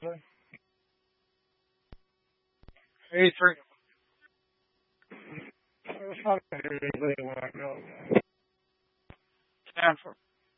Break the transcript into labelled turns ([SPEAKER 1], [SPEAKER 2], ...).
[SPEAKER 1] 83. It's not anybody want to know. Stanford.